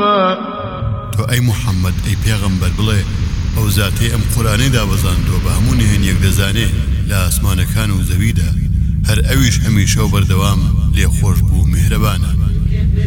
علما تو ئەی محەممەد ئەی پێغەمبەر بڵێ ئەو زاتەی ئەم قورانەی دابەزاندووە بە هەموو نهێنیەک دەزانێ لە ئاسمانەکان و زەویدا هەر ئەویش هەمیشە و بەردەوام لێخۆش بوو میهرەبانە